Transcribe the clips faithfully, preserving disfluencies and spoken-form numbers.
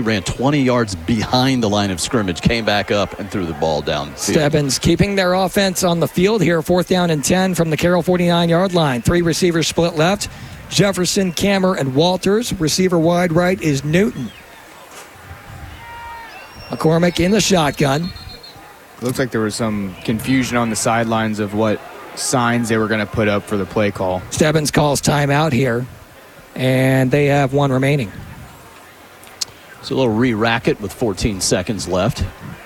ran twenty yards behind the line of scrimmage, came back up and threw the ball down. Stebbins keeping their offense on the field here. Fourth down and ten from the Carroll forty-nine-yard line. Three receivers split left. Jefferson, Kammer, and Walters. Receiver wide right is Newton. McCormick in the shotgun. Looks like there was some confusion on the sidelines of what signs they were going to put up for the play call. Stebbins calls timeout here, and they have one remaining. It's a little re-racket with fourteen seconds left.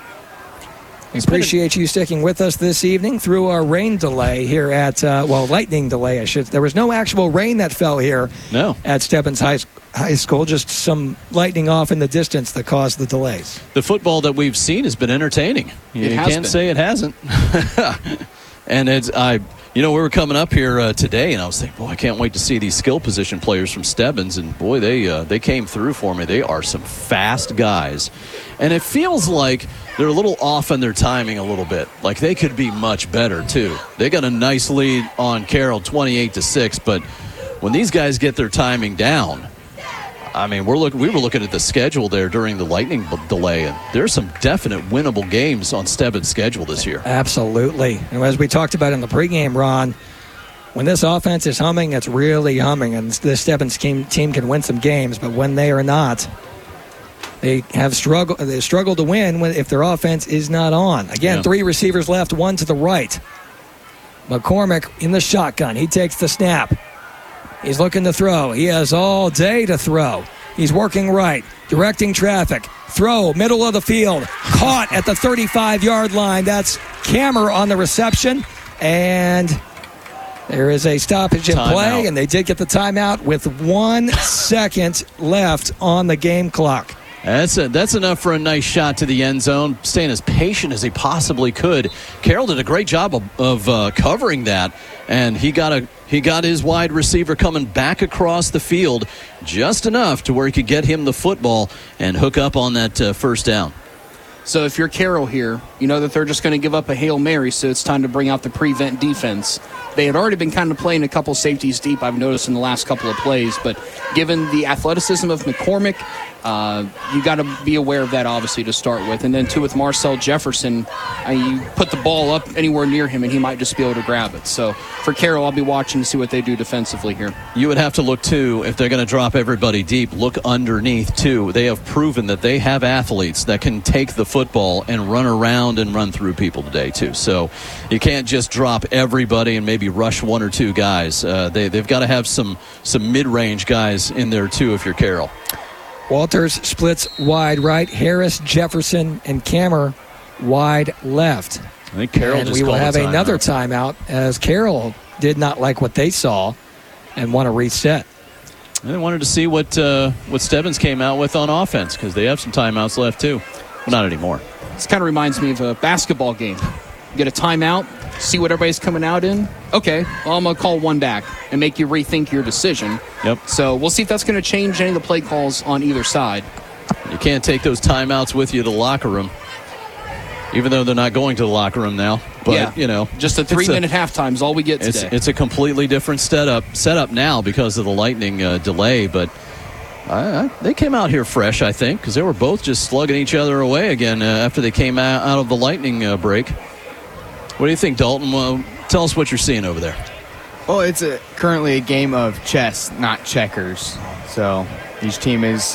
We appreciate you sticking with us this evening through our rain delay here at, uh, well, lightning delay, I should. There was no actual rain that fell here no. at Stebbins High, High School, just some lightning off in the distance that caused the delays. The football that we've seen has been entertaining. You it can't been. say it hasn't. And it's, I, you know, we were coming up here uh, today, and I was thinking, boy, I can't wait to see these skill position players from Stebbins. And, boy, they uh, they came through for me. They are some fast guys. And it feels like they're a little off on their timing a little bit. Like they could be much better, too. They got a nice lead on Carroll, twenty-eight to six. But when these guys get their timing down, I mean, we're look, we were looking at the schedule there during the lightning delay, and there's some definite winnable games on Stebbins' schedule this year. Absolutely. And as we talked about in the pregame, Ron, when this offense is humming, it's really humming, and the Stebbins team, team can win some games, but when they are not, they have struggle, they struggle to win when, if their offense is not on. Again, yeah. Three receivers left, one to the right. McCormick in the shotgun. He takes the snap. He's looking to throw. He has all day to throw. He's working right, directing traffic. Throw, middle of the field. Caught at the thirty-five-yard line. That's Kammer on the reception. And there is a stoppage in Time play, out. and they did get the timeout with one second left on the game clock. That's a, that's enough for a nice shot to the end zone, staying as patient as he possibly could. Carroll did a great job of, of uh, covering that, and he got a he got his wide receiver coming back across the field just enough to where he could get him the football and hook up on that uh, first down. So if you're Carroll here, you know that they're just going to give up a Hail Mary, so it's time to bring out the prevent defense. They had already been kind of playing a couple safeties deep, I've noticed in the last couple of plays, but given the athleticism of McCormick, uh, you got to be aware of that, obviously, to start with. And then, too, with Marcel Jefferson, uh, you put the ball up anywhere near him, and he might just be able to grab it. So for Carroll, I'll be watching to see what they do defensively here. You would have to look, too, if they're going to drop everybody deep, look underneath, too. They have proven that they have athletes that can take the football and run around and run through people today, too. So you can't just drop everybody and maybe rush one or two guys. Uh, they, they've got to have some, some mid-range guys in there, too, if you're Carroll. Walters splits wide right. Harris, Jefferson, and Kammer wide left. I think Carroll and just we will called have a timeout. another timeout as Carroll did not like what they saw and want to reset. And they wanted to see what uh, what Stebbins came out with on offense because they have some timeouts left too. Well, not anymore. This kind of reminds me of a basketball game. You get a timeout, see what everybody's coming out in. Okay, well, I'm going to call one back and make you rethink your decision. Yep. So we'll see if that's going to change any of the play calls on either side. You can't take those timeouts with you to the locker room, even though they're not going to the locker room now. But, yeah. you know. Just a three-minute halftime is all we get it's, today. It's a completely different setup, setup now because of the lightning uh, delay. But I, I, they came out here fresh, I think, because they were both just slugging each other away again uh, after they came out, out of the lightning uh, break. What do you think, Dalton? Well, tell us what you're seeing over there. Well, it's a, currently a game of chess, not checkers. So each team is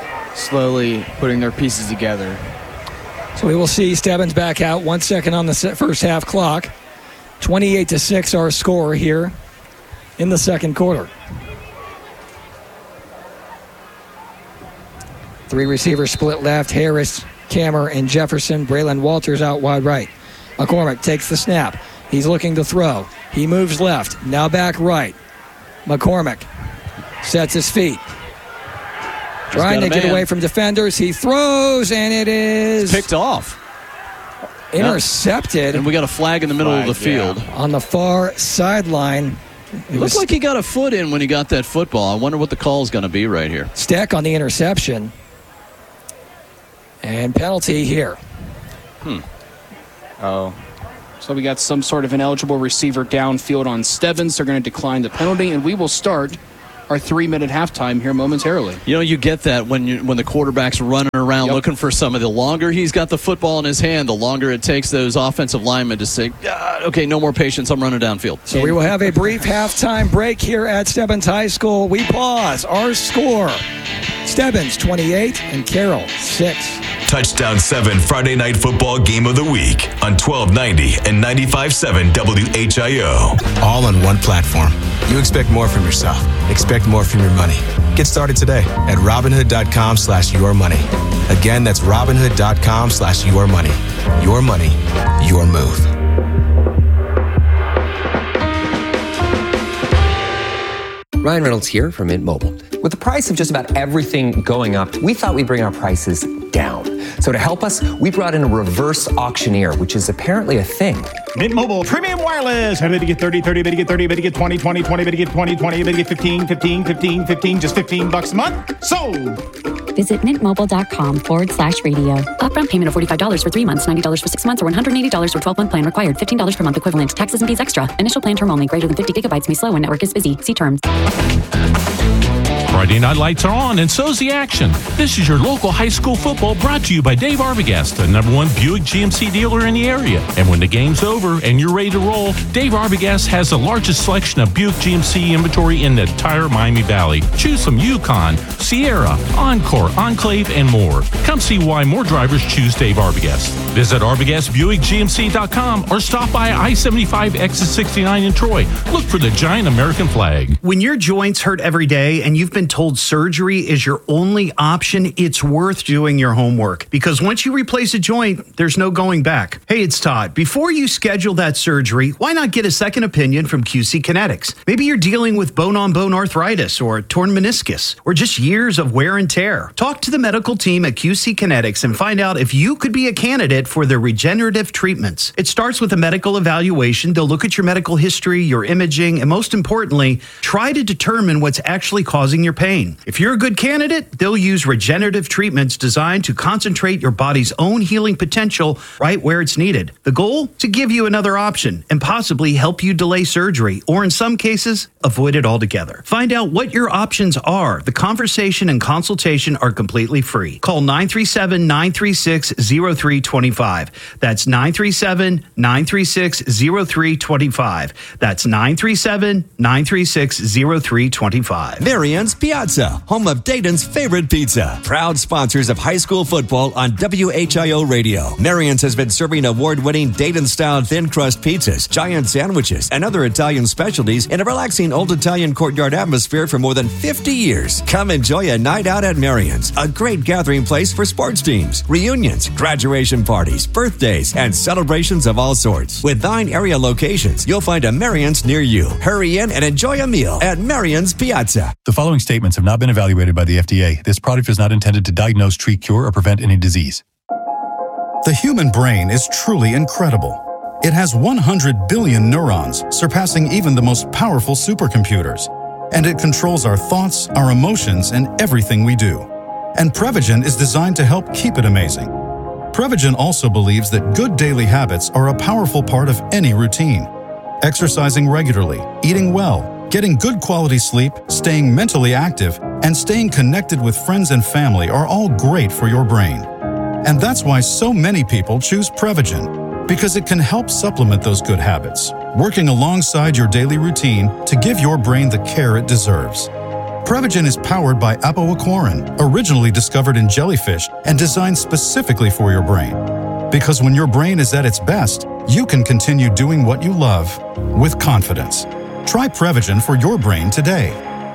slowly putting their pieces together. So we will see Stebbins back out. One second on the first half clock. twenty-eight to six our score here in the second quarter. Three receivers split left. Harris, Kammer, and Jefferson. Braylon Walters out wide right. McCormick takes the snap. He's looking to throw. He moves left. Now back right. McCormick sets his feet. Trying to get away from defenders. He throws, and it is picked off. Intercepted. And we got a flag in the middle flag, of the field. Yeah. On the far sideline. It looked like he got a foot in when he got that football. I wonder what the call is going to be right here. Steck on the interception. And penalty here. Hmm. Oh. So we got some sort of ineligible receiver downfield on Stebbins. They're going to decline the penalty, and we will start our three-minute halftime here momentarily. You know, you get that when you when the quarterback's running around Yep. looking for some of the longer he's got the football in his hand, the longer it takes those offensive linemen to say, ah, okay, no more patience, I'm running downfield. So we will have a brief halftime break here at Stebbins High School. We pause. Our score, Stebbins twenty-eight and Carroll six. Touchdown seven Friday Night Football Game of the Week on twelve ninety and ninety-five point seven W H I O. All on one platform. You expect more from yourself. Expect more from your money. Get started today at Robinhood.com slash your money. Again, that's Robinhood.com slash your money. Your money, your move. Ryan Reynolds here from Mint Mobile. With the price of just about everything going up, we thought we'd bring our prices down. So to help us, we brought in a reverse auctioneer, which is apparently a thing. Mint Mobile Premium Wireless. How to get thirty, thirty, to get thirty, to get twenty, twenty, twenty, to get twenty, twenty, to get fifteen, fifteen, fifteen, fifteen, just fifteen bucks a month. Sold. Visit mintmobile.com forward slash radio. Upfront payment of forty-five dollars for three months, ninety dollars for six months, or one hundred eighty dollars for twelve-month plan required. fifteen dollars per month equivalent. Taxes and fees extra. Initial plan term only. Greater than fifty gigabytes may slow when network is busy. See terms. Friday night lights are on, and so's the action. This is your local high school football brought to you by Dave Arbogast, the number one Buick G M C dealer in the area. And when the game's over and you're ready to roll, Dave Arbogast has the largest selection of Buick G M C inventory in the entire Miami Valley. Choose from Yukon, Sierra, Encore, Enclave, and more. Come see why more drivers choose Dave Arbogast. Visit Arbogast Buick G M C dot com or stop by I seventy-five exit sixty-nine in Troy. Look for the giant American flag. When your joints hurt every day and you've been told surgery is your only option, it's worth doing your homework, because once you replace a joint, there's no going back. Hey, it's Todd. Before you schedule that surgery, why not get a second opinion from Q C Kinetics? Maybe you're dealing with bone-on-bone arthritis or torn meniscus or just years of wear and tear. Talk to the medical team at Q C Kinetics and find out if you could be a candidate for their regenerative treatments. It starts with a medical evaluation. They'll look at your medical history, your imaging, and most importantly, try to determine what's actually causing your pain. If you're a good candidate, they'll use regenerative treatments designed to concentrate your body's own healing potential right where it's needed. The goal? To give you another option and possibly help you delay surgery, or in some cases, avoid it altogether. Find out what your options are. The conversation and consultation are completely free. Call nine three seven, nine three six, zero three two five. That's nine three seven, nine three six, zero three two five. That's nine three seven, nine three six, zero three two five. Marian's Piazza, home of Dayton's favorite pizza. Proud sponsors of high school football on W H I O Radio. Marian's has been serving award-winning Dayton-style thin crust pizzas, giant sandwiches, and other Italian specialties in a relaxing old Italian courtyard atmosphere for more than fifty years. Come enjoy a night out at Marian's, a great gathering place for sports teams, reunions, graduation parties, birthdays, and celebrations of all sorts. With nine area locations, you'll find a Marian's near you. Hurry in and enjoy a meal at Marian's Piazza. The following statements have not been evaluated by the F D A. This product is not intended to diagnose, treat, cure, or prevent any disease. The human brain is truly incredible. It has one hundred billion neurons, surpassing even the most powerful supercomputers. And it controls our thoughts, our emotions, and everything we do. And Prevagen is designed to help keep it amazing. Prevagen also believes that good daily habits are a powerful part of any routine. Exercising regularly, eating well, getting good quality sleep, staying mentally active, and staying connected with friends and family are all great for your brain. And that's why so many people choose Prevagen, because it can help supplement those good habits, working alongside your daily routine to give your brain the care it deserves. Prevagen is powered by apoaquarin, originally discovered in jellyfish and designed specifically for your brain. Because when your brain is at its best, you can continue doing what you love with confidence. Try Prevagen for your brain today.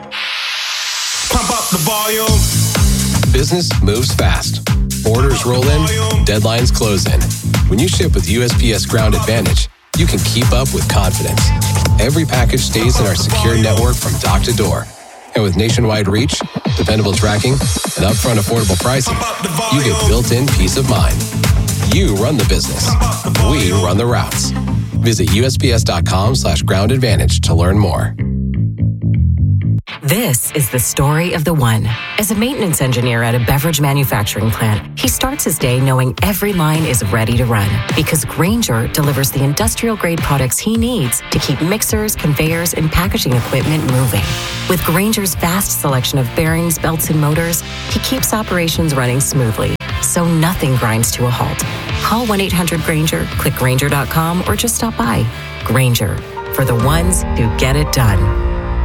Pump up the volume. Business moves fast. Orders roll in, deadlines close in. When you ship with U S P S Ground Advantage, you can keep up with confidence. Every package stays in our secure network from dock to door. And with nationwide reach, dependable tracking, and upfront affordable pricing, you get built-in peace of mind. You run the business. We run the routes. Visit U S P S dot com slash ground advantage to learn more. This is the story of the one. As a maintenance engineer at a beverage manufacturing plant, he starts his day knowing every line is ready to run because Grainger delivers the industrial-grade products he needs to keep mixers, conveyors, and packaging equipment moving. With Grainger's vast selection of bearings, belts, and motors, he keeps operations running smoothly, so nothing grinds to a halt. Call one eight hundred Grainger, click Grainger dot com, or just stop by. Grainger, for the ones who get it done.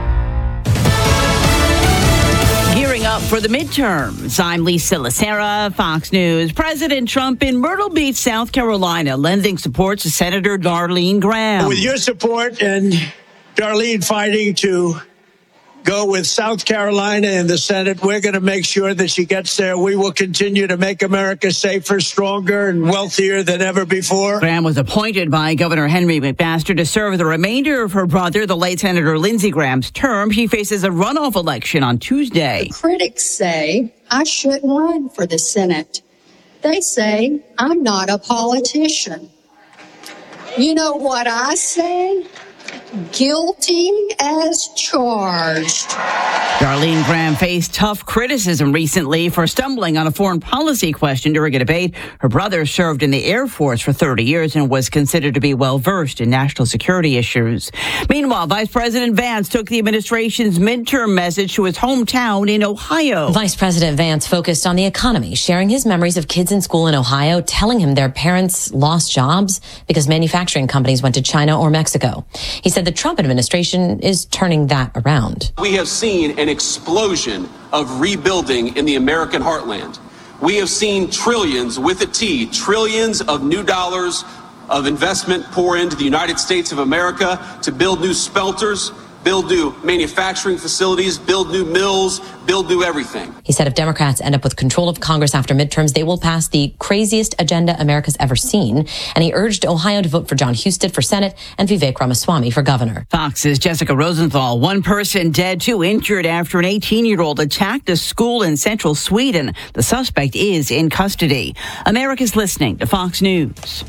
Gearing up for the midterms, I'm Lisa Lacera, Fox News. President Trump in Myrtle Beach, South Carolina, lending support to Senator Darlene Graham. With your support and Darlene fighting to go with South Carolina in the Senate, we're going to make sure that she gets there. We will continue to make America safer, stronger, and wealthier than ever before. Graham was appointed by Governor Henry McMaster to serve the remainder of her brother, the late Senator Lindsey Graham's term. She faces a runoff election on Tuesday. The critics say I shouldn't run for the Senate. They say I'm not a politician. You know what I say? Guilty as charged. Darlene Graham faced tough criticism recently for stumbling on a foreign policy question during a debate. Her brother served in the Air Force for thirty years and was considered to be well-versed in national security issues. Meanwhile, Vice President Vance took the administration's midterm message to his hometown in Ohio. Vice President Vance focused on the economy, sharing his memories of kids in school in Ohio, telling him their parents lost jobs because manufacturing companies went to China or Mexico. He said the Trump administration is turning that around. We have seen an explosion of rebuilding in the American heartland. We have seen trillions with a T, trillions of new dollars of investment pour into the United States of America to build new smelters, build new manufacturing facilities, build new mills, build new everything. He said if Democrats end up with control of Congress after midterms, they will pass the craziest agenda America's ever seen. And he urged Ohio to vote for John Husted for Senate and Vivek Ramaswamy for governor. Fox's Jessica Rosenthal. One person dead, two injured after an eighteen-year-old attacked a school in central Sweden. The suspect is in custody. America's listening to Fox News.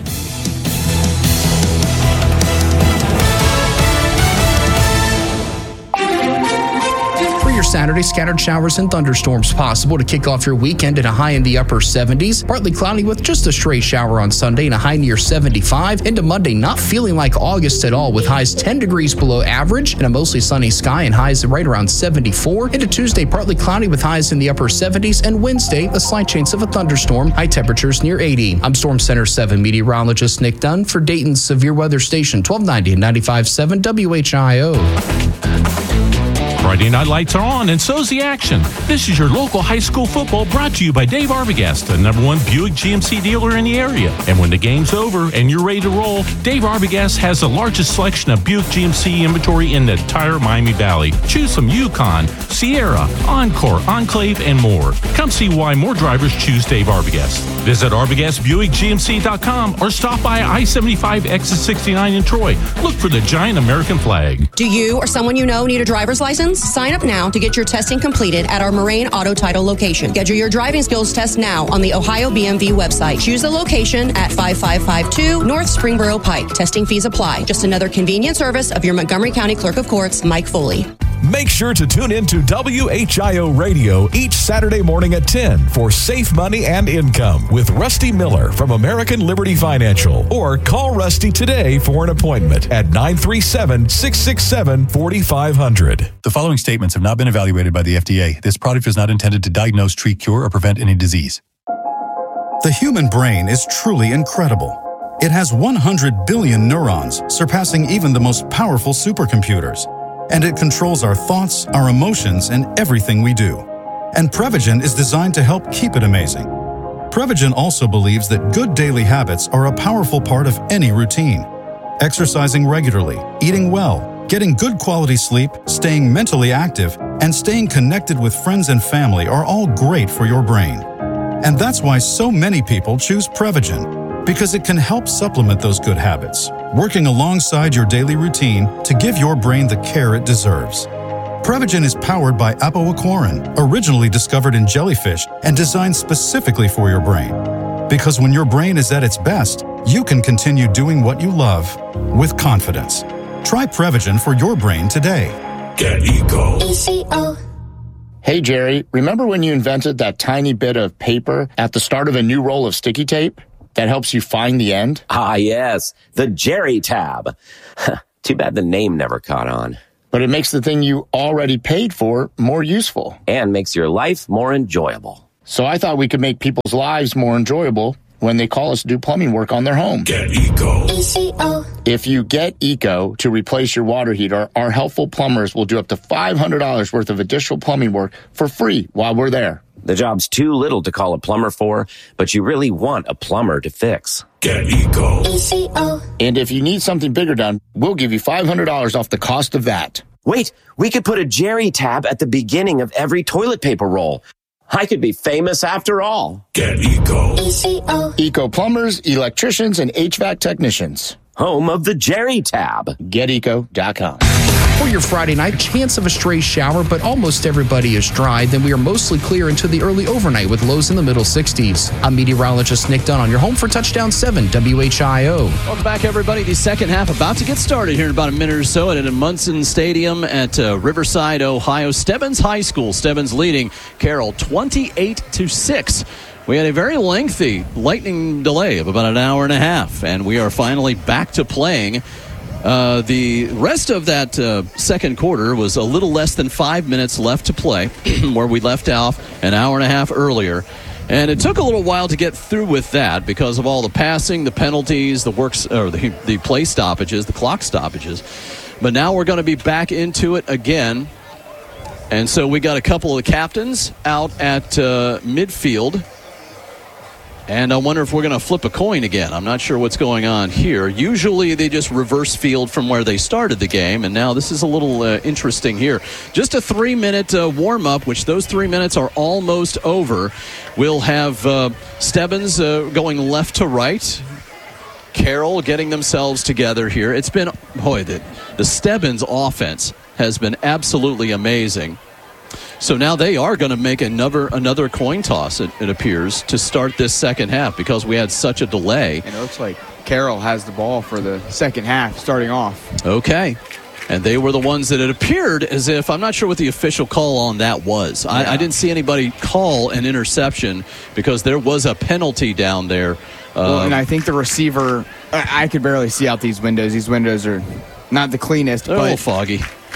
Your Saturday, scattered showers and thunderstorms possible to kick off your weekend at a high in the upper seventies. Partly cloudy with just a stray shower on Sunday and a high near seventy-five. Into Monday, not feeling like August at all with highs ten degrees below average and a mostly sunny sky and highs right around seventy-four. Into Tuesday, partly cloudy with highs in the upper seventies. And Wednesday, a slight chance of a thunderstorm, high temperatures near eighty. I'm Storm Center seven meteorologist Nick Dunn for Dayton's Severe Weather Station twelve ninety and ninety-five point seven W H I O. Friday Night Lights are on, and so's the action. This is your local high school football brought to you by Dave Arbogast, the number one Buick G M C dealer in the area. And when the game's over and you're ready to roll, Dave Arbogast has the largest selection of Buick G M C inventory in the entire Miami Valley. Choose from Yukon, Sierra, Encore, Enclave, and more. Come see why more drivers choose Dave Arbogast. Visit Arbogast Buick G M C dot com or stop by I seventy-five exit sixty-nine in Troy. Look for the giant American flag. Do you or someone you know need a driver's license? Sign up now to get your testing completed at our Moraine Auto Title location. Schedule your driving skills test now on the Ohio B M V website. Choose a location at five five five two North Springboro Pike. Testing fees apply. Just another convenient service of your Montgomery County Clerk of Courts, Mike Foley. Make sure to tune in to W H I O Radio each Saturday morning at ten for Safe Money and Income with Rusty Miller from American Liberty Financial. Or call Rusty today for an appointment at nine three seven, six six seven, four five zero zero. The following statements have not been evaluated by the F D A. This product is not intended to diagnose, treat, cure, or prevent any disease. The human brain is truly incredible. It has one hundred billion neurons, surpassing even the most powerful supercomputers. And it controls our thoughts, our emotions, and everything we do. And Prevagen is designed to help keep it amazing. Prevagen also believes that good daily habits are a powerful part of any routine. Exercising regularly, eating well, getting good quality sleep, staying mentally active, and staying connected with friends and family are all great for your brain. And that's why so many people choose Prevagen, because it can help supplement those good habits, working alongside your daily routine to give your brain the care it deserves. Prevagen is powered by apoaquarin, originally discovered in jellyfish and designed specifically for your brain. Because when your brain is at its best, you can continue doing what you love with confidence. Try Prevagen for your brain today. Get Eco. E C O. Hey, Jerry, remember when you invented that tiny bit of paper at the start of a new roll of sticky tape that helps you find the end? Ah, yes, the Jerry tab. Too bad the name never caught on. But it makes the thing you already paid for more useful. And makes your life more enjoyable. So I thought we could make people's lives more enjoyable when they call us to do plumbing work on their home. Get Eco. E C O. If you get Eco to replace your water heater, our helpful plumbers will do up to five hundred dollars worth of additional plumbing work for free while we're there. The job's too little to call a plumber for, but you really want a plumber to fix. Get Eco. E C O. And if you need something bigger done, we'll give you five hundred dollars off the cost of that. Wait, we could put a Jerry tab at the beginning of every toilet paper roll. I could be famous after all. Get Eco. E C O. Eco plumbers, electricians, and H V A C technicians. Home of the Jerry tab. Get eco dot com. For your Friday night, chance of a stray shower, but almost everybody is dry. Then we are mostly clear into the early overnight with lows in the middle sixties. I'm meteorologist Nick Dunn on your home for Touchdown seven W H I O. Welcome back, everybody. The second half about to get started here in about a minute or so at Munson Stadium at uh, Riverside, Ohio. Stebbins High School. Stebbins leading Carroll twenty-eight to six. We had a very lengthy lightning delay of about an hour and a half, and we are finally back to playing. Uh, the rest of that uh, second quarter was a little less than five minutes left to play, where we left off an hour and a half earlier. And it took a little while to get through with that because of all the passing, the penalties, the works, or the, the play stoppages, the clock stoppages. But now we're going to be back into it again. And so we got a couple of captains out at uh, midfield. And I wonder if we're going to flip a coin again. I'm not sure what's going on here. Usually they just reverse field from where they started the game, and now this is a little uh, interesting here. Just a three-minute uh, warm-up, which those three minutes are almost over. We'll have uh, Stebbins uh, going left to right. Carroll getting themselves together here. It's been, boy, the, the Stebbins offense has been absolutely amazing. So now they are going to make another another coin toss, it, it appears, to start this second half because we had such a delay. And it looks like Carroll has the ball for the second half starting off. Okay. And they were the ones that it appeared as if, I'm not sure what the official call on that was. Yeah. I, I didn't see anybody call an interception because there was a penalty down there. Well, um, and I think the receiver, I, I could barely see out these windows. These windows are not the cleanest. They're but, a little foggy.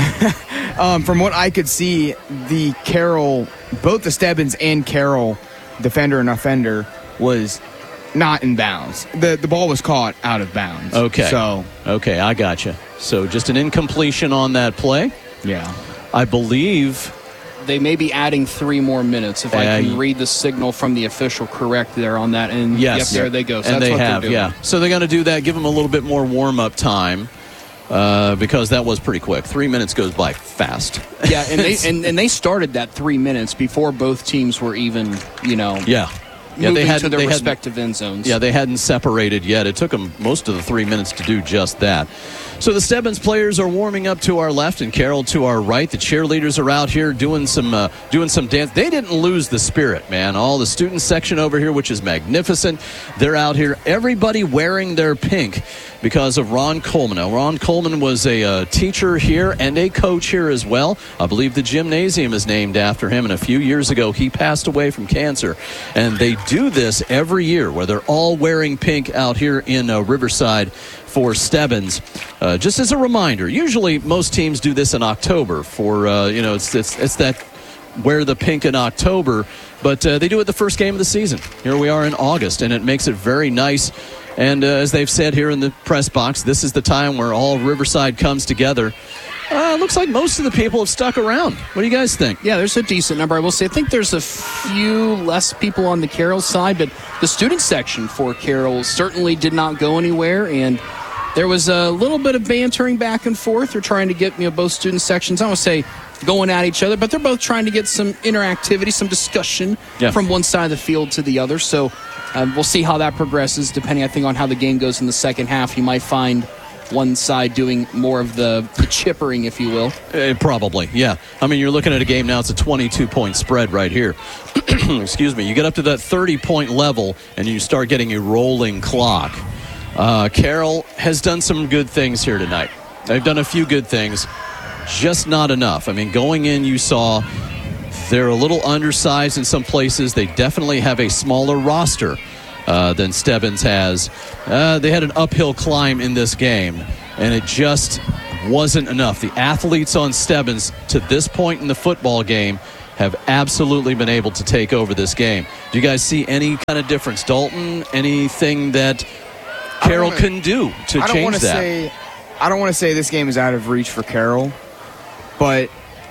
um, from what I could see, the Carroll, both the Stebbins and Carroll defender and offender was not in bounds. The the ball was caught out of bounds. Okay. So okay, I gotcha. So just an incompletion on that play. Yeah. I believe they may be adding three more minutes if uh, I can read the signal from the official correct there on that. And yes, yep, there they go. So and that's they what have, they're doing. yeah. So they're going to do that. Give them a little bit more warm up time. Uh, because that was pretty quick. Three minutes goes by fast. Yeah, and they and, and they started that three minutes before both teams were even, you know, yeah, yeah, moving they had to their they respective end zones. Yeah, they hadn't separated yet. It took them most of the three minutes to do just that. So the Stebbins players are warming up to our left and Carroll to our right. The cheerleaders are out here doing some uh, doing some dance. They didn't lose the spirit, man. All the student section over here, which is magnificent. They're out here, everybody wearing their pink because of Ron Coleman. Now, Ron Coleman was a uh, teacher here and a coach here as well. I believe the gymnasium is named after him, and a few years ago he passed away from cancer. And they do this every year where they're all wearing pink out here in uh, Riverside for Stebbins. Uh, just as a reminder, usually most teams do this in October for, uh, you know, it's, it's, it's that wear the pink in October, but uh, they do it the first game of the season. Here we are in August, and it makes it very nice. And uh, as they've said here in the press box, this is the time where all Riverside comes together. Uh, looks like most of the people have stuck around. What do you guys think? Yeah, there's a decent number. I will say, I think there's a few less people on the Carroll side, but the student section for Carroll certainly did not go anywhere, and there was a little bit of bantering back and forth. They're trying to get, you know, both student sections, I don't want to say going at each other, but they're both trying to get some interactivity, some discussion yeah. from one side of the field to the other. So um, we'll see how that progresses, depending, I think, on how the game goes in the second half. You might find one side doing more of the, the chippering, if you will. Uh, probably, yeah. I mean, you're looking at a game now, it's a twenty-two point spread right here. Excuse me. You get up to that thirty point level, and you start getting a rolling clock. Uh, Carroll has done some good things here tonight. They've done a few good things. just not enough. I mean, going in, you saw they're a little undersized in some places. They definitely have a smaller roster uh, than Stebbins has. Uh, they had an uphill climb in this game, and it just wasn't enough. The athletes on Stebbins to this point in the football game have absolutely been able to take over this game. Do you guys see any kind of difference? Dalton, anything that Carroll wanna, can do to I don't change that? Say, I don't want to say this game is out of reach for Carroll, but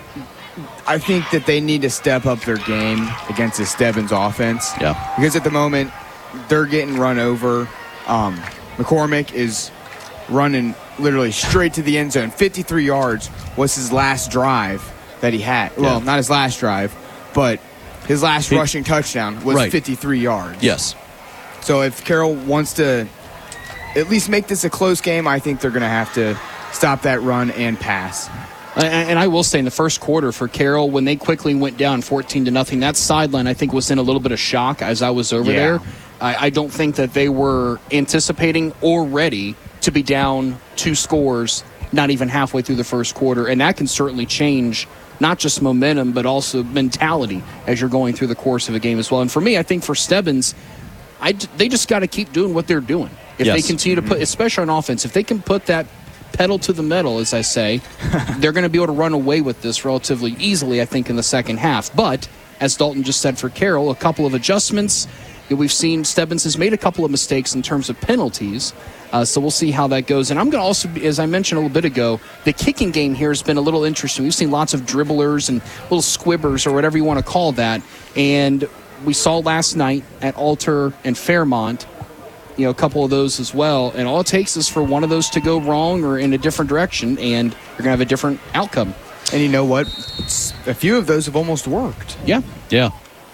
I think that they need to step up their game against the Stebbins offense. Yeah. Because at the moment, they're getting run over. Um, McCormick is running literally straight to the end zone. fifty-three yards was his last drive that he had. Yeah. Well, not his last drive, but his last he, rushing touchdown was right. fifty-three yards. Yes. So if Carroll wants to at least make this a close game, I think they're going to have to stop that run and pass. And I will say, in the first quarter for Carroll, when they quickly went down fourteen to nothing, that sideline I think was in a little bit of shock as I was over yeah. there. I, I don't think that they were anticipating or ready to be down two scores, not even halfway through the first quarter, and that can certainly change not just momentum but also mentality as you're going through the course of a game as well. And for me, I think for Stebbins, I they just got to keep doing what they're doing. If yes. they continue to put, especially on offense, if they can put that pedal to the metal, as I say, they're going to be able to run away with this relatively easily, I think, in the second half. But, as Dalton just said for Carroll, a couple of adjustments. We've seen Stebbins has made a couple of mistakes in terms of penalties, uh, so we'll see how that goes. And I'm going to also, be, as I mentioned a little bit ago, the kicking game here has been a little interesting. We've seen lots of dribblers and little squibbers or whatever you want to call that. And we saw last night at Alter and Fairmont, you know, a couple of those as well. And all it takes is for one of those to go wrong or in a different direction, and you're going to have a different outcome. And you know what? It's, a few of those have almost worked. Yeah. Yeah.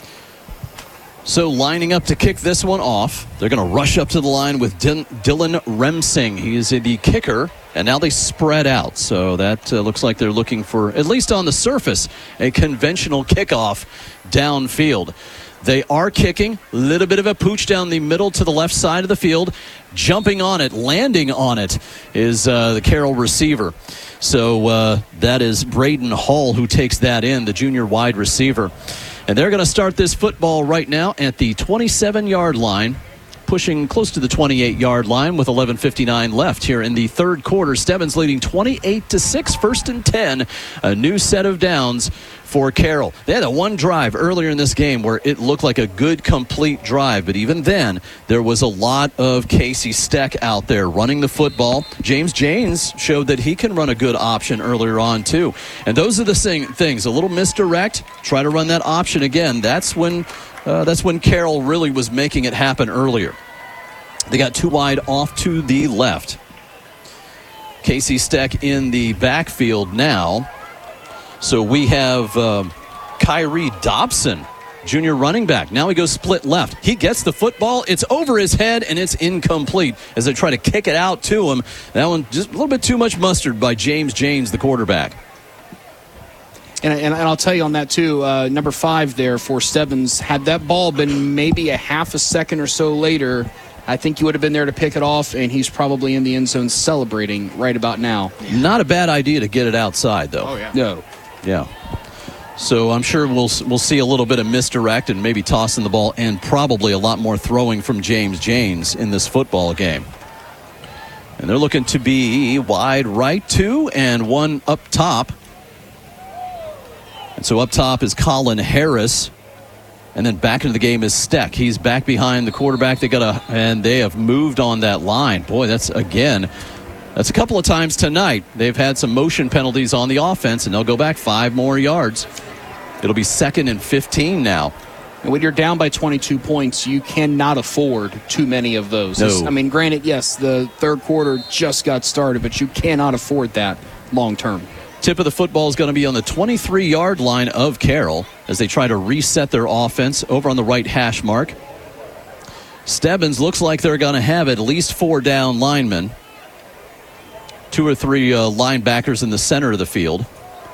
So lining up to kick this one off, they're going to rush up to the line with D- Dylan Remsing. He is the kicker, and now they spread out. So that uh, looks like they're looking for, at least on the surface, a conventional kickoff downfield. They are kicking. A little bit of a pooch down the middle to the left side of the field. Jumping on it, landing on it, is uh, the Carroll receiver. So uh, that is Braden Hall who takes that in, the junior wide receiver. And they're going to start this football right now at the twenty-seven-yard line, pushing close to the twenty-eight-yard line with eleven fifty-nine left here in the third quarter. Stebbins leading twenty-eight to six, first and ten. A new set of downs for Carroll. They had a one drive earlier in this game where it looked like a good, complete drive, but even then, there was a lot of Casey Steck out there running the football. James Janes showed that he can run a good option earlier on, too. And those are the sing- things. A little misdirect, try to run that option again. That's when, uh, that's when Carroll really was making it happen earlier. They got too wide off to the left. Casey Steck in the backfield now. So we have um, Kyrie Dobson, junior running back. Now he goes split left. He gets the football. It's over his head, and it's incomplete as they try to kick it out to him. That one just a little bit too much mustard by James Janes, the quarterback. And, and, and I'll tell you on that, too, uh, number five there for Stebbins, had that ball been maybe a half a second or so later, I think he would have been there to pick it off, and he's probably in the end zone celebrating right about now. Not a bad idea to get it outside, though. Oh, yeah. No. Yeah. So I'm sure we'll we'll see a little bit of misdirect and maybe tossing the ball and probably a lot more throwing from James Janes in this football game. And they're looking to be wide right, two, and one up top. And so up top is Colin Harris. And then back into the game is Steck. He's back behind the quarterback. They got a, and they have moved on that line. Boy, that's, again, that's a couple of times tonight. They've had some motion penalties on the offense, and they'll go back five more yards. It'll be second and fifteen now. And when you're down by twenty-two points, you cannot afford too many of those. No. I mean, granted, yes, the third quarter just got started, but you cannot afford that long term. Tip of the football is going to be on the twenty-three-yard line of Carroll as they try to reset their offense over on the right hash mark. Stebbins looks like they're going to have at least four down linemen. Two or three uh, linebackers in the center of the field.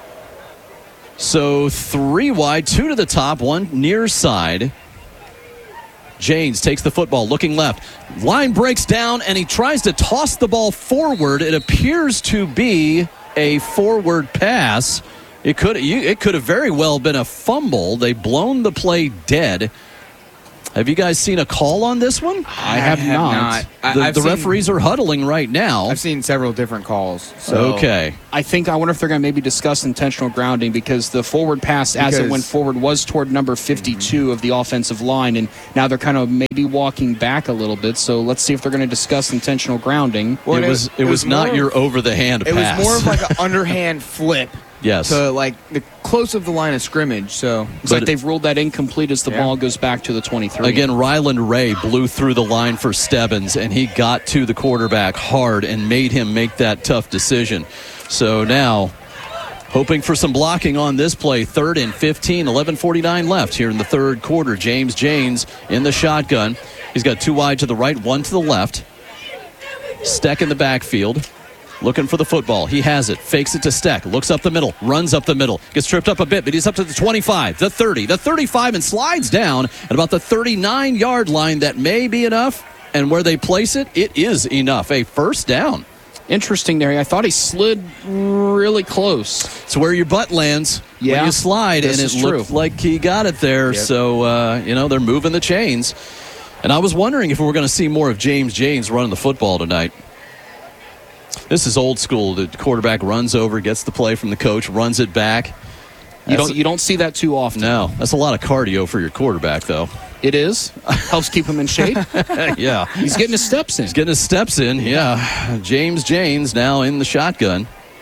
So three wide, two to the top, one near side. Janes takes the football, looking left. Line breaks down, and he tries to toss the ball forward. It appears to be a forward pass. It could you, it could have very well been a fumble. They've blown the play dead. Have you guys seen a call on this one? I have, I have not. not. The, I've the seen, referees are huddling right now. I've seen several different calls. So. Okay. I think, I wonder if they're going to maybe discuss intentional grounding because the forward pass because, as it went forward was toward number fifty-two mm-hmm. of the offensive line, and now they're kind of maybe walking back a little bit. So let's see if they're going to discuss intentional grounding. Well, it, was, it, it was, was not your over-the-hand it pass. It was more of like an underhand flip. Yes. To like the close of the line of scrimmage. So it's like they've ruled that incomplete as the yeah. ball goes back to the twenty-three. Again, Ryland Ray blew through the line for Stebbins, and he got to the quarterback hard and made him make that tough decision. So now, hoping for some blocking on this play. Third and fifteen, eleven forty-nine left here in the third quarter. James Janes in the shotgun. He's got two wide to the right, one to the left. Steck in the backfield. Looking for the football. He has it. Fakes it to Steck. Looks up the middle. Runs up the middle. Gets tripped up a bit, but he's up to the twenty-five, the thirty, the thirty-five, and slides down at about the thirty-nine-yard line. That may be enough. And where they place it, it is enough. A first down. Interesting there. I thought he slid really close. It's where your butt lands yeah, when you slide, and it looked like he got it there. Yep. So, uh, you know, they're moving the chains. And I was wondering if we were going to see more of James Janes running the football tonight. This is old school. The quarterback runs over, gets the play from the coach, runs it back. You don't you don't see that too often. No, that's a lot of cardio for your quarterback, though. It is. Helps keep him in shape. Yeah. He's getting his steps in. He's getting his steps in, yeah. James Janes now in the shotgun.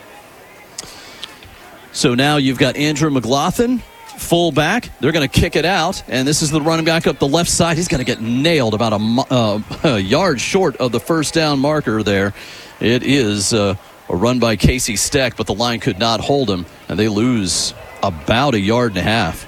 So now you've got Andrew McLaughlin, full back. They're going to kick it out, and this is the running back up the left side. He's going to get nailed about a, uh, a yard short of the first down marker there. It is uh, a run by Casey Steck, but the line could not hold him, and they lose about a yard and a half.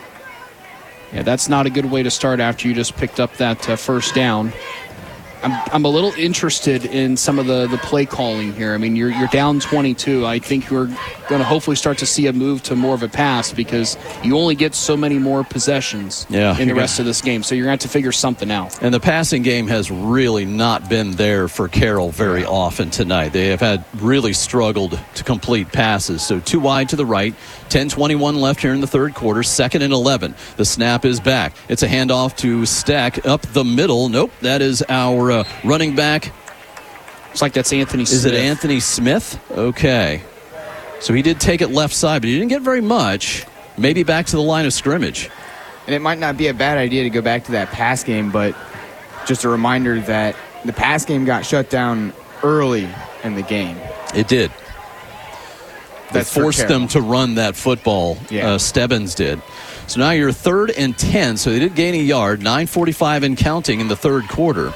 Yeah, that's not a good way to start after you just picked up that uh, first down. I'm I'm a little interested in some of the, the play calling here. I mean, you're you're down twenty-two. I think you're going to hopefully start to see a move to more of a pass because you only get so many more possessions yeah, in the rest gonna, of this game. So you're going to have to figure something out. And the passing game has really not been there for Carroll very often tonight. They have had really struggled to complete passes. So two wide to the right, ten twenty-one left here in the third quarter, second and eleven. The snap is back. It's a handoff to Stack up the middle. Nope, that is our uh, running back. It's like that's Anthony Smith. Is it Anthony Smith? Okay. So he did take it left side, but he didn't get very much. Maybe back to the line of scrimmage. And it might not be a bad idea to go back to that pass game, but just a reminder that the pass game got shut down early in the game. It did. That forced them to run that football. Yeah. Uh, Stebbins did. So now you're third and ten. So they did gain a yard. nine forty-five and counting in the third quarter.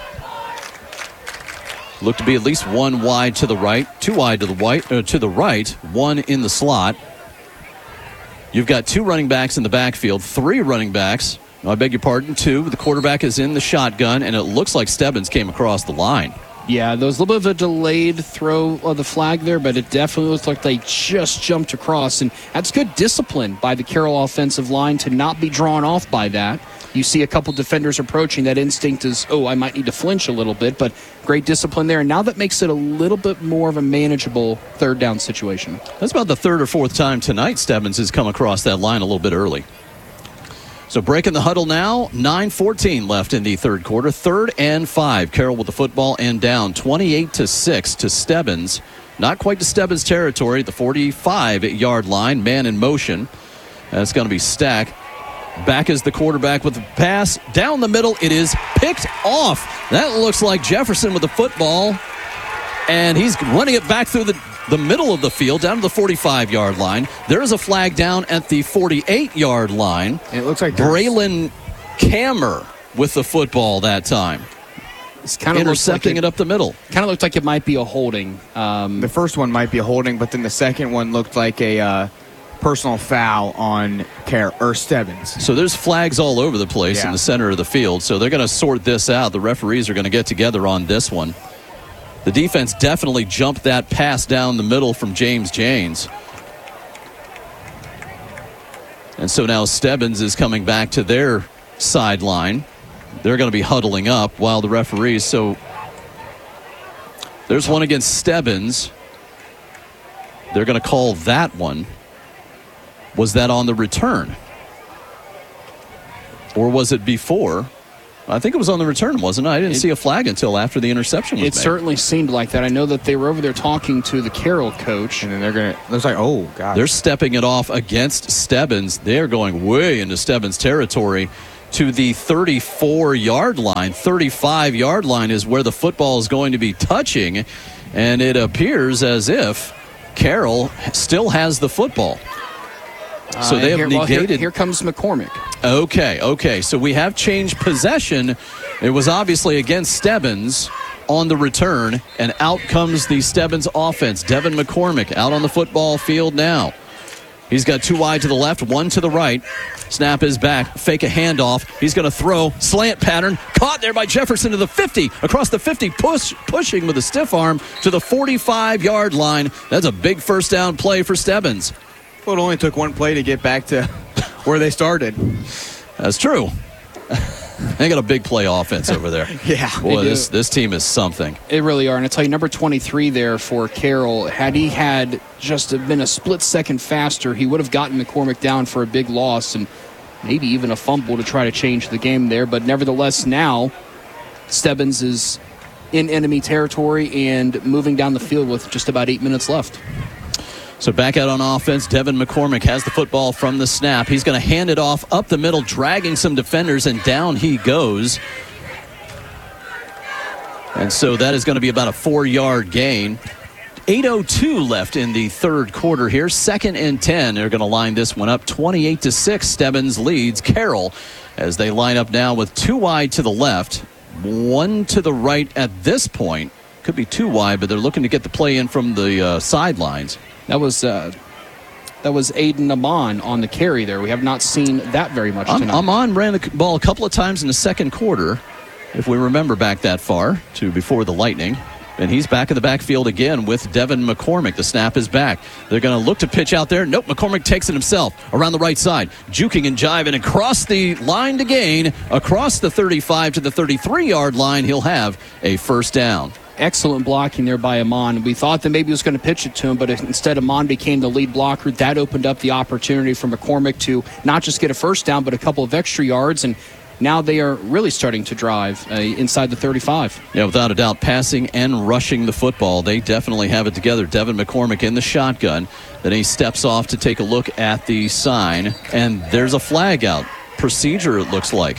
Looked to be at least one wide to the right, two wide to the white uh, to the right, one in the slot. You've got two running backs in the backfield, three running backs. No, I beg your pardon, two. The quarterback is in the shotgun, and it looks like Stebbins came across the line. Yeah, there was a little bit of a delayed throw of the flag there, but it definitely looked like they just jumped across. And that's good discipline by the Carroll offensive line to not be drawn off by that. You see a couple defenders approaching. That instinct is, oh, I might need to flinch a little bit, but great discipline there. And now that makes it a little bit more of a manageable third down situation. That's about the third or fourth time tonight Stebbins has come across that line a little bit early. So breaking the huddle now, nine fourteen left in the third quarter. Third and five. Carroll with the football and down twenty-eight to six to Stebbins. Not quite to Stebbins territory, the forty-five-yard line, man in motion. That's going to be Stack. Back is the quarterback with the pass. Down the middle, it is picked off. That looks like Jefferson with the football. And he's running it back through the, the middle of the field, down to the forty-five-yard line. There is a flag down at the forty-eight-yard line. And it looks like Braylon Kammer with the football that time. It's kind of intercepting like it, it up the middle. Kind of looked like it might be a holding. Um, the first one might be a holding, but then the second one looked like a uh, personal foul on Car- or Stebbins. So there's flags all over the place yeah. in the center of the field. So they're going to sort this out. The referees are going to get together on this one. The defense definitely jumped that pass down the middle from James Janes. And so now Stebbins is coming back to their sideline. They're going to be huddling up while the referees. So there's one against Stebbins. They're going to call that one. Was that on the return? Or was it before? I think it was on the return, wasn't it? I didn't it, see a flag until after the interception was it made. It certainly seemed like that. I know that they were over there talking to the Carroll coach. And then they're going to, it looks like, oh, God. They're stepping it off against Stebbins. They're going way into Stebbins territory to the thirty-four-yard line. thirty-five-yard line is where the football is going to be touching. And it appears as if Carroll still has the football. So uh, they have here, negated. Well, here, here comes McCormick. Okay, okay. So we have changed possession. It was obviously against Stebbins on the return, and out comes the Stebbins offense. Devin McCormick out on the football field now. He's got two wide to the left, one to the right. Snap is back. Fake a handoff. He's going to throw. Slant pattern. Caught there by Jefferson to the fifty. Across the fifty. Push, pushing with a stiff arm to the forty-five-yard line. That's a big first down play for Stebbins. Well, it only took one play to get back to where they started. That's true. They got a big play offense over there. Yeah. Boy, this, this team is something. They really are. And I tell you, number twenty-three there for Carroll, had he had just been a split second faster, he would have gotten McCormick down for a big loss and maybe even a fumble to try to change the game there. But nevertheless, now Stebbins is in enemy territory and moving down the field with just about eight minutes left. So back out on offense, Devin McCormick has the football from the snap. He's going to hand it off up the middle, dragging some defenders, and down he goes. And so that is going to be about a four-yard gain. eight oh two left in the third quarter here. Second and ten. They're going to line this one up. twenty-eight to six, Stebbins leads Carroll as they line up now with two wide to the left, one to the right at this point. Could be two wide, but they're looking to get the play in from the uh, sidelines. That was uh, that was Aiden Amon on the carry there. We have not seen that very much tonight. Amon ran the ball a couple of times in the second quarter, if we remember back that far, to before the Lightning. And he's back in the backfield again with Devin McCormick. The snap is back. They're going to look to pitch out there. Nope, McCormick takes it himself around the right side. Juking and jiving across the line to gain. Across the thirty-five to the thirty-three-yard line, he'll have a first down. Excellent blocking there by Amon. We thought that maybe he was going to pitch it to him, but instead Amon became the lead blocker. That opened up the opportunity for McCormick to not just get a first down, but a couple of extra yards, and now they are really starting to drive uh, inside the thirty-five. Yeah, without a doubt, passing and rushing the football. They definitely have it together. Devin McCormick in the shotgun. Then he steps off to take a look at the sign, and there's a flag out. Procedure, it looks like.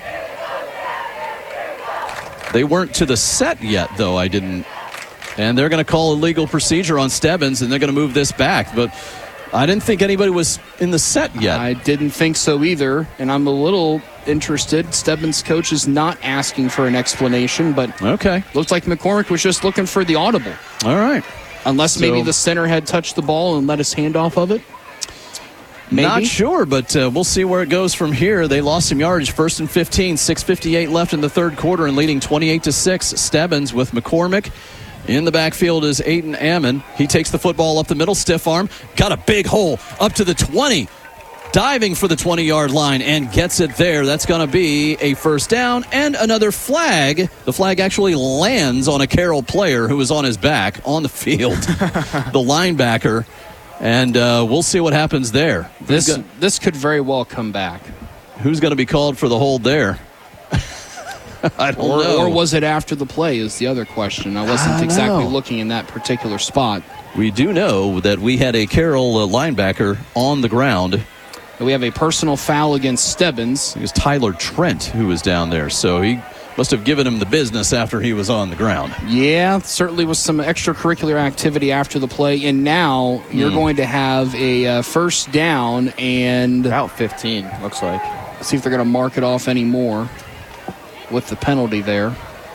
They weren't to the set yet, though. I didn't. And they're going to call a legal procedure on Stebbins, and they're going to move this back. But I didn't think anybody was in the set yet. I didn't think so either, and I'm a little interested. Stebbins' coach is not asking for an explanation, but okay, looks like McCormick was just looking for the audible. All right. Unless So- maybe the center had touched the ball and let his hand off of it. Maybe. Not sure, but uh, we'll see where it goes from here. They lost some yardage. First and fifteen, six fifty-eight left in the third quarter, and leading twenty-eight to six. Stebbins with McCormick. In the backfield is Aiden Ammon. He takes the football up the middle, stiff arm. Got a big hole up to the twenty. Diving for the twenty-yard line and gets it there. That's going to be a first down and another flag. The flag actually lands on a Carroll player who is on his back on the field. The linebacker. And uh, we'll see what happens there. This Who's go- this could very well come back. Who's going to be called for the hold there? I don't or, know. Or was it after the play is the other question. I wasn't I exactly know. looking in that particular spot. We do know that we had a Carroll uh, linebacker on the ground. We have a personal foul against Stebbins. It was Tyler Trent who was down there, so he must have given him the business after he was on the ground. Yeah, certainly was some extracurricular activity after the play, and now you're Mm. going to have a uh, first down and about fifteen, looks like. See if they're going to mark it off anymore with the penalty there.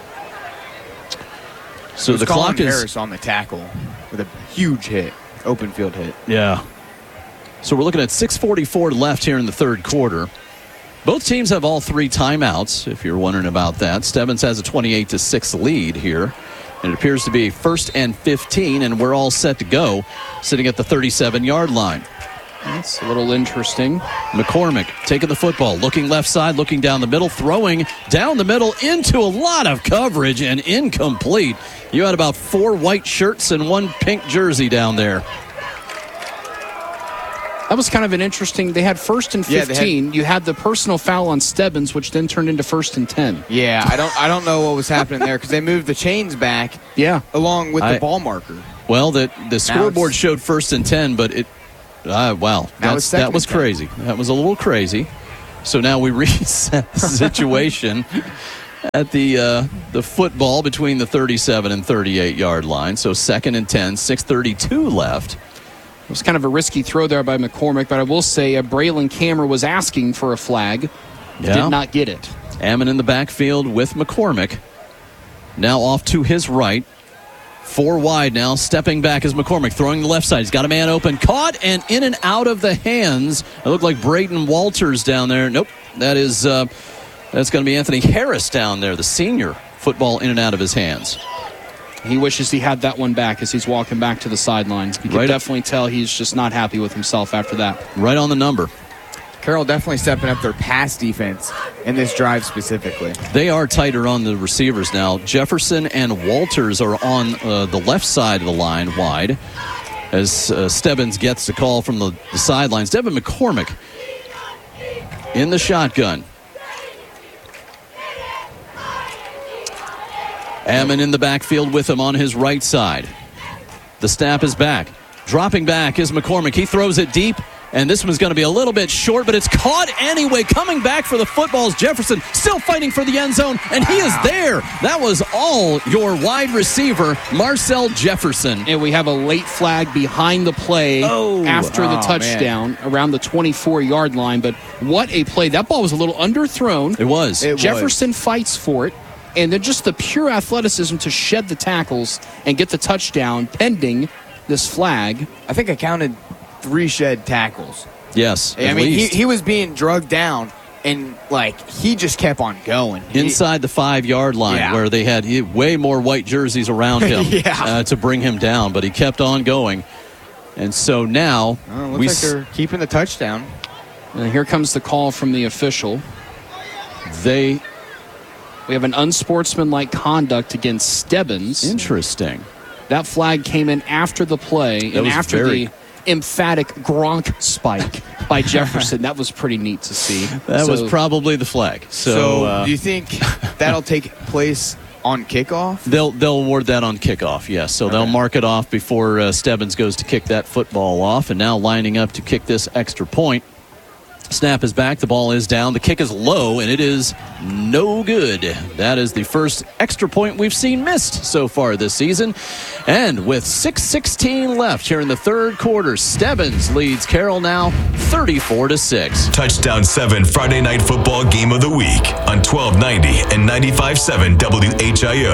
So It was the Colin clock is Harris on the tackle with a huge hit, open field hit. Yeah. So we're looking at six forty-four left here in the third quarter. Both teams have all three timeouts, if you're wondering about that. Stebbins has a twenty-eight to six lead here. And it appears to be first and fifteen, and we're all set to go, sitting at the thirty-seven-yard line. That's a little interesting. McCormick taking the football, looking left side, looking down the middle, throwing down the middle into a lot of coverage and incomplete. You had about four white shirts and one pink jersey down there. That was kind of an interesting. They had first and Yeah, they fifteen. had- you had the personal foul on Stebbins, which then turned into first and ten. Yeah, I don't I don't know what was happening there because they moved the chains back. Yeah, along with I- the ball marker. Well, the, the scoreboard it's- showed first and ten, but it, uh, wow, Now that's, it's second that was and ten. crazy. That was a little crazy. So now we reset the situation at the uh, the football between the thirty-seven and thirty-eight yard line. So second and ten, six thirty-two left. It was kind of a risky throw there by McCormick, but I will say uh, Braylon Cameron was asking for a flag. Yeah. Did not get it. Ammon in the backfield with McCormick. Now off to his right. Four wide now. Stepping back is McCormick. Throwing the left side. He's got a man open. Caught and in and out of the hands. It looked like Braden Walters down there. Nope. That is, uh, that's going to be Anthony Harris down there, the senior. Football in and out of his hands. He wishes he had that one back as he's walking back to the sidelines. You can Right. definitely tell he's just not happy with himself after that. Right on the number. Carroll definitely stepping up their pass defense in this drive specifically. They are tighter on the receivers now. Jefferson and Walters are on uh, the left side of the line wide as uh, Stebbins gets the call from the, the sidelines. Devin McCormick in the shotgun. Ammon in the backfield with him on his right side. The snap is back. Dropping back is McCormick. He throws it deep. And this one's going to be a little bit short, but it's caught anyway. Coming back for the football is Jefferson, still fighting for the end zone, and he is there. That was all your wide receiver, Marcel Jefferson. And we have a late flag behind the play Oh. after the Oh, touchdown around the twenty-four yard line. But what a play. That ball was a little underthrown. It was. It Jefferson fights for it. And then just the pure athleticism to shed the tackles and get the touchdown pending this flag. I think I counted three shed tackles. Yes, I at mean, he, least. he was being drugged down, and, like, he just kept on going. He- Inside the five-yard line Yeah. where they had he- way more white jerseys around him Yeah. uh, to bring him down, but he kept on going. And so now Oh, looks we like s- they're keeping the touchdown. And here comes the call from the official. They We have an unsportsmanlike conduct against Stebbins. Interesting. That flag came in after the play That and was after very- the emphatic Gronk spike by Jefferson. That was pretty neat to see. That So- was probably the flag. So, So, uh, do you think that'll take place on kickoff? They'll they'll award that on kickoff, yes. So they'll mark it off before uh, Stebbins goes to kick that football off, and now lining up to kick this extra point. Snap is back. The ball is down. The kick is low, and it is no good. That is the first extra point we've seen missed so far this season. And with six sixteen left here in the third quarter, Stebbins leads Carroll now thirty-four to six. Touchdown seven Friday Night Football Game of the Week on twelve ninety and ninety-five point seven W H I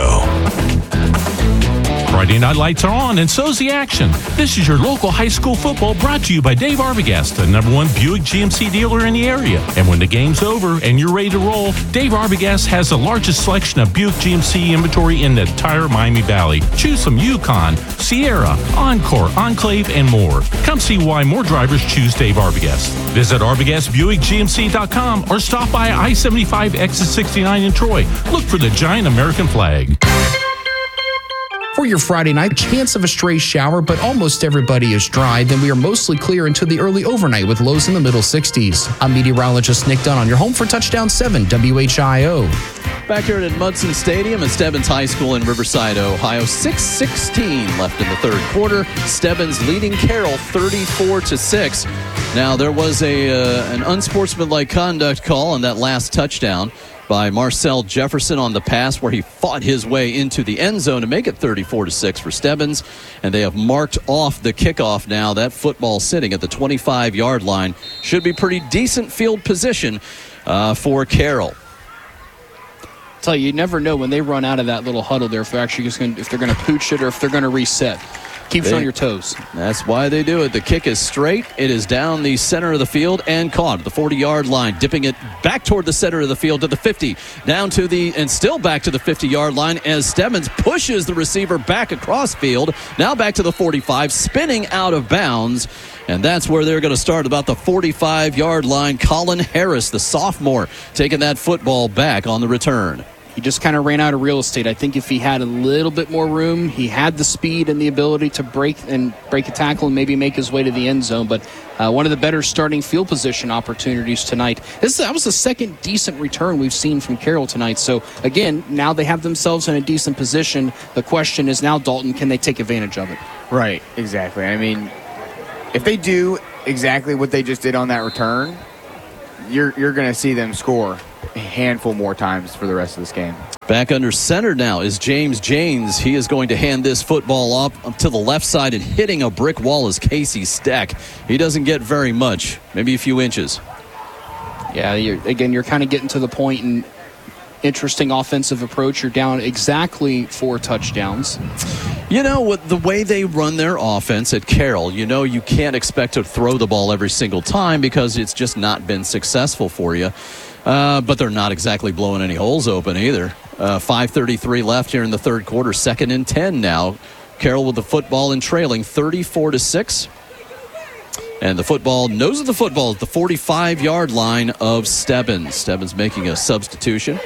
O. Friday night lights are on, and so's the action. This is your local high school football brought to you by Dave Arbogast, the number one Buick G M C dealer in the area. And when the game's over and you're ready to roll, Dave Arbogast has the largest selection of Buick G M C inventory in the entire Miami Valley. Choose from Yukon, Sierra, Encore, Enclave, and more. Come see why more drivers choose Dave Arbogast. Visit Arbogast Buick G M C dot com or stop by I seventy-five exit sixty-nine in Troy. Look for the giant American flag. For your Friday night, chance of a stray shower, but almost everybody is dry. Then we are mostly clear into the early overnight with lows in the middle sixties. I'm meteorologist Nick Dunn on your home for Touchdown seven W H I O. Back here at Mudson Stadium at Stebbins High School in Riverside, Ohio. six sixteen left in the third quarter. Stebbins leading Carroll thirty-four to six. Now, there was a uh, an unsportsmanlike conduct call on that last touchdown by Marcel Jefferson on the pass where he fought his way into the end zone to make it thirty-four to six for Stebbins. And they have marked off the kickoff now. That football sitting at the twenty-five yard line. Should be pretty decent field position uh, for Carroll. Tell you, you never know when they run out of that little huddle there if they're actually just going if they're going to pooch it or if they're going to reset. Keeps you on your toes. That's why they do it. The kick is straight. It is down the center of the field and caught at the forty yard line, dipping it back toward the center of the field to the fifty, down to the, and still back to the fifty yard line as Stebbins pushes the receiver back across field. Now back to the forty-five, spinning out of bounds. And that's where they're going to start, about the forty-five yard line. Colin Harris, the sophomore, taking that football back on the return. he just kind of ran out of real estate. I think if he had a little bit more room, he had the speed and the ability to break and break a tackle and maybe make his way to the end zone. But uh, one of the better starting field position opportunities tonight. This that was the second decent return we've seen from Carroll tonight. So again, now they have themselves in a decent position. The question is now, Dalton, can they take advantage of it? Right, exactly. I mean, if they do exactly what they just did on that return, you're you're going to see them score a handful more times for the rest of this game. Back under center now is James Janes. He is going to hand this football up, up to the left side, and hitting a brick wall is Casey Steck. He doesn't get very much, maybe a few inches. Yeah, you're, again, you're kind of getting to the point in interesting offensive approach. You're down exactly four touchdowns. You know, with the way they run their offense at Carroll, you know you can't expect to throw the ball every single time because it's just not been successful for you. Uh, but they're not exactly blowing any holes open either. Uh, five thirty-three left here in the third quarter. Second and ten now. Carroll with the football and trailing thirty-four to six. And the football, nose of the football at the forty-five-yard line of Stebbins. Stebbins making a substitution.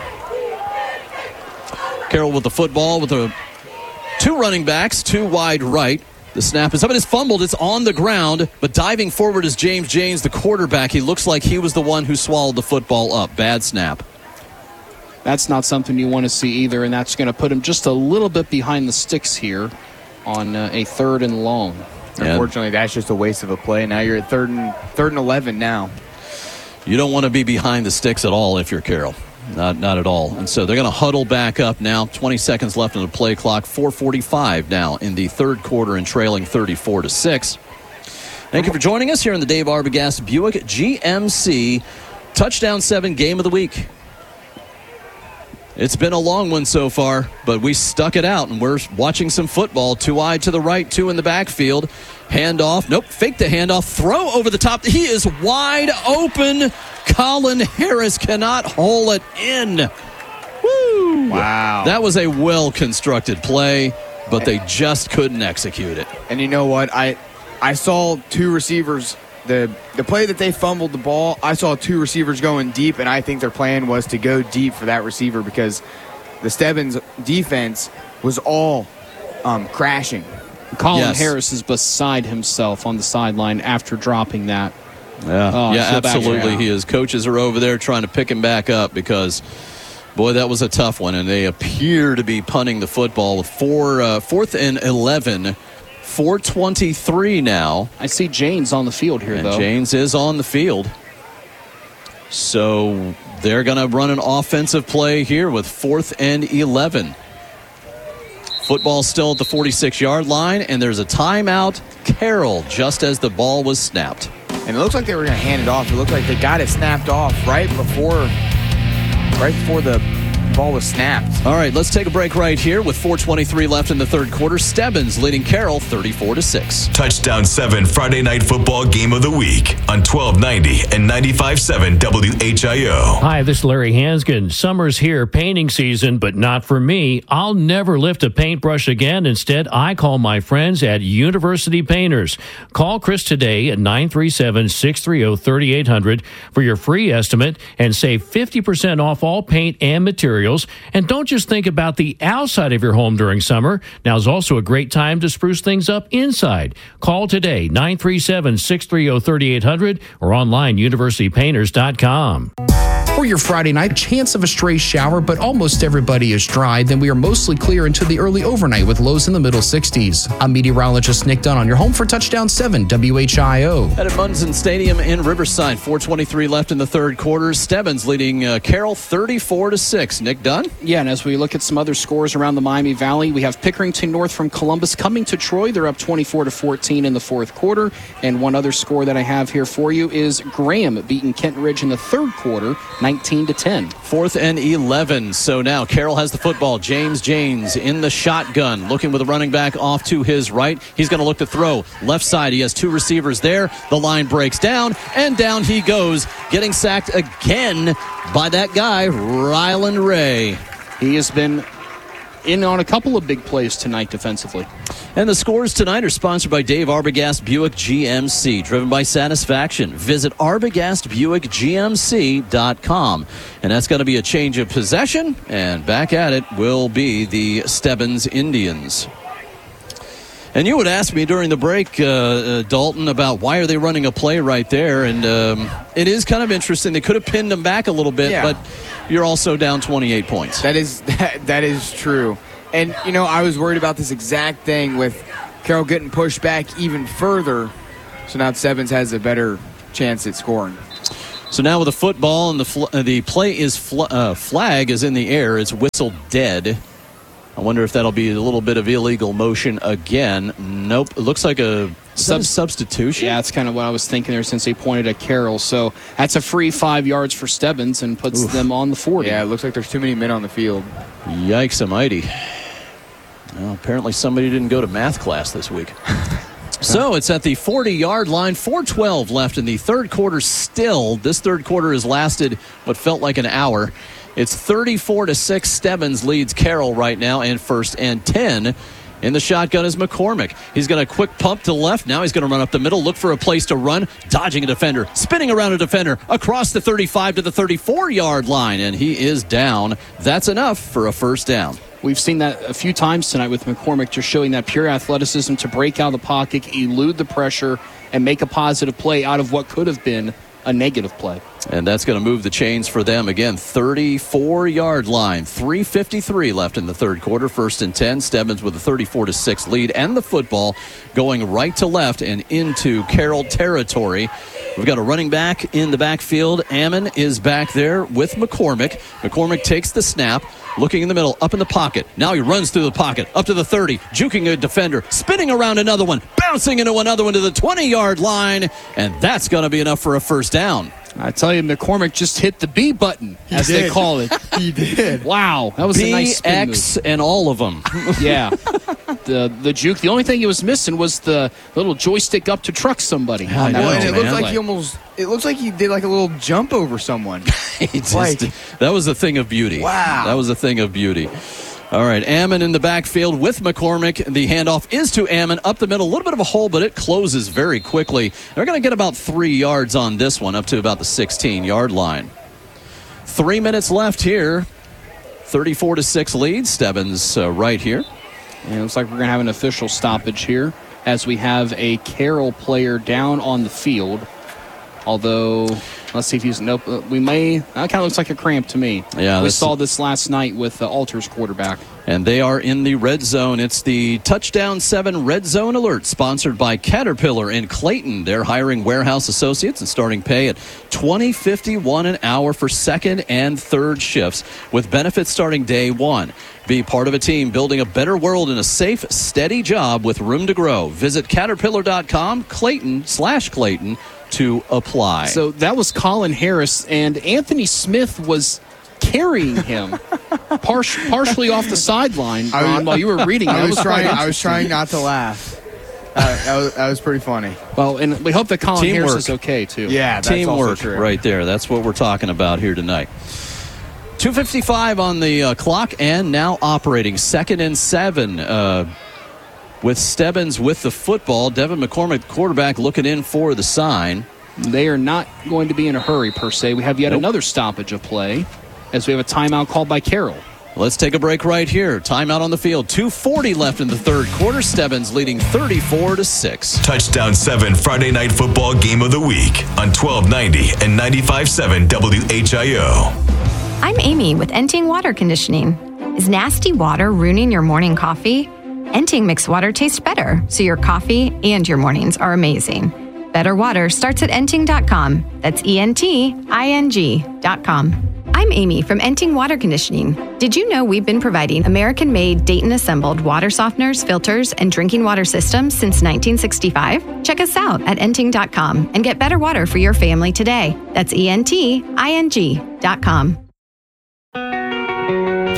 Carroll with the football with a two running backs, two wide right. The snap is up. It is fumbled. It's on the ground, but diving forward is James Janes, the quarterback. He looks like he was the one who swallowed the football up. Bad snap. That's not something you want to see either, and that's going to put him just a little bit behind the sticks here on uh, a third and long. Unfortunately, that's just a waste of a play. Now you're at third and third and eleven now. You don't want to be behind the sticks at all if you're Carroll. Not not at all. And so they're going to huddle back up now. twenty seconds left on the play clock. four forty-five now in the third quarter and trailing thirty-four to six. Thank you for joining us here in the Dave Arbogast Buick G M C Touchdown seven Game of the Week. It's been a long one so far, but we stuck it out, and we're watching some football. Two wide to the right, two in the backfield. Handoff. Nope, fake the handoff. Throw over the top. He is wide open. Colin Harris cannot haul it in. Woo! Wow. That was a well-constructed play, but they just couldn't execute it. And you know what? I I saw two receivers. The the play that they fumbled the ball, I saw two receivers going deep, and I think their plan was to go deep for that receiver because the Stebbins defense was all um, crashing. Colin Yes. Harris is beside himself on the sideline after dropping that. Yeah, Oh, I yeah, feel bad for absolutely. him. He is. Coaches are over there trying to pick him back up because, boy, that was a tough one, and they appear to be punting the football with four, uh, fourth and eleven. four twenty-three now. I see Janes on the field here, And though. Janes is on the field. So they're going to run an offensive play here with fourth and eleven. Football still at the forty-six-yard line, and there's a timeout. Carroll, just as the ball was snapped. And it looks like they were going to hand it off. It looked like they got it snapped off right before, right before the ball was snapped. All right, let's take a break right here with four twenty-three left in the third quarter. Stebbins leading Carroll thirty-four to six. Touchdown seven Friday Night Football Game of the Week on twelve ninety and ninety-five point seven W H I O. Hi, this is Larry Hanskin. Summer's here, painting season, but not for me. I'll never lift a paintbrush again. Instead, I call my friends at University Painters. Call Chris today at nine three seven, six three zero, three eight zero zero for your free estimate and save fifty percent off all paint and materials. And don't just think about the outside of your home during summer. Now is also a great time to spruce things up inside. Call today, nine three seven, six three zero, three eight zero zero or online, university painters dot com. For your Friday night, chance of a stray shower, but almost everybody is dry. Then we are mostly clear into the early overnight with lows in the middle sixties. I'm meteorologist Nick Dunn on your home for Touchdown seven W H I O. At Munson Stadium in Riverside, four twenty-three left in the third quarter. Stebbins leading uh, Carroll thirty-four to six. Nick Dunn? Yeah, and as we look at some other scores around the Miami Valley, we have Pickerington North from Columbus coming to Troy. They're up twenty-four to fourteen in the fourth quarter. And one other score that I have here for you is Graham beating Kent Ridge in the third quarter, nineteen to ten. Fourth and eleven. So now Carroll has the football. James Janes in the shotgun, looking with a running back off to his right. He's going to look to throw. Left side, he has two receivers there. The line breaks down, and down he goes, getting sacked again by that guy, Ryland Ray. He has been in on a couple of big plays tonight defensively. And the scores tonight are sponsored by Dave Arbogast Buick G M C, driven by satisfaction. Visit Arbogast Buick G M C dot com. And that's going to be a change of possession, and back at it will be the Stebbins Indians. And you would ask me during the break, uh, uh, Dalton, about why are they running a play right there, and um, it is kind of interesting. They could have pinned them back a little bit, Yeah. but you're also down twenty-eight points. That is that, that is true. And, you know, I was worried about this exact thing with Carroll getting pushed back even further. So now Stebbins has a better chance at scoring. So now with the football and the fl- uh, the play is fl- uh, flag is in the air. It's whistled dead. I wonder if that'll be a little bit of illegal motion again. Nope. It looks like a, Sub- a substitution. Yeah, that's kind of what I was thinking there since they pointed at Carroll. So that's a free five yards for Stebbins and puts Oof. them on the forty. Yeah, it looks like there's too many men on the field. Yikes almighty. Well, apparently somebody didn't go to math class this week. So it's at the forty-yard line, four twelve left in the third quarter still. This third quarter has lasted what felt like an hour. It's thirty-four to six. Stebbins leads Carroll right now, and first and ten. In the shotgun is McCormick. He's got a quick pump to the left. Now he's going to run up the middle, look for a place to run, dodging a defender, spinning around a defender, across the thirty-five to the thirty-four-yard line, and he is down. That's enough for a first down. We've seen that a few times tonight with McCormick, just showing that pure athleticism to break out of the pocket, elude the pressure, and make a positive play out of what could have been a negative play. And that's going to move the chains for them. Again, thirty-four-yard line. three fifty-three left in the third quarter. First and ten. Stebbins with a thirty-four to six lead. And the football going right to left and into Carroll territory. We've got a running back in the backfield. Ammon is back there with McCormick. McCormick takes the snap, looking in the middle, up in the pocket. Now he runs through the pocket, up to the thirty, juking a defender, spinning around another one, bouncing into another one to the twenty-yard line. And that's going to be enough for a first down. I tell you, McCormick just hit the B button, He as did. they call it. He did. Wow, that was B, a nice spin X, move. and all of them. Yeah, the the juke. The only thing he was missing was the little joystick up to truck somebody. I on that know, Well, and it man. looked like he almost. It looks like he did like a little jump over someone. He just- Like- that was a thing of beauty. Wow. That was a thing of beauty. All right, Ammon in the backfield with McCormick. The handoff is to Ammon up the middle. A little bit of a hole, but it closes very quickly. They're going to get about three yards on this one, up to about the sixteen-yard line. Three minutes left here. thirty-four to six lead. Stebbins uh, right here. And it looks like we're going to have an official stoppage here as we have a Carroll player down on the field. Although, let's see if he's nope. uh, We may. That kind of looks like a cramp to me. Yeah, we this- saw this last night with the Alters quarterback. And they are in the red zone. It's the Touchdown seven Red Zone Alert, sponsored by Caterpillar in Clayton. They're hiring warehouse associates and starting pay at twenty fifty-one an hour for second and third shifts, with benefits starting day one. Be part of a team building a better world in a safe, steady job with room to grow. Visit caterpillar dot com, Clayton slash Clayton, to apply. So that was Colin Harris, and Anthony Smith was carrying him par- partially off the sideline, I was- Ron, while you were reading. I That was quite trying. I was interesting. trying not to laugh. Uh, that, was, that was pretty funny. Well, and we hope that Colin Teamwork. Harris is okay, too. Yeah, that's also Teamwork true. right there. That's what we're talking about here tonight. two fifty-five on the uh, clock and now operating. Second and seven uh, with Stebbins with the football. Devin McCormick, quarterback, looking in for the sign. They are not going to be in a hurry, per se. We have yet Nope. another stoppage of play as we have a timeout called by Carroll. Let's take a break right here. Timeout on the field. two forty left in the third quarter. Stebbins leading thirty-four to six. Touchdown seven Friday Night Football Game of the Week on twelve ninety and ninety-five point seven W H I O. I'm Amy with Enting Water Conditioning. Is nasty water ruining your morning coffee? Enting makes water taste better, so your coffee and your mornings are amazing. Better water starts at enting dot com. That's E N T I N G dot com. I'm Amy from Enting Water Conditioning. Did you know we've been providing American-made, Dayton-assembled water softeners, filters, and drinking water systems since nineteen sixty-five? Check us out at enting dot com and get better water for your family today. That's E N T I N G dot com.